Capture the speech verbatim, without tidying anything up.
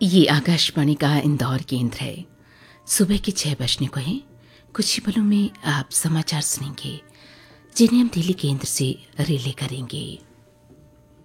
ये आकाशवाणी का इंदौर केंद्र है। सुबह के छह बजने को हैं। कुछ ही पलों में आप समाचार सुनेंगे जिन्हें हम दिल्ली केंद्र से रिले करेंगे।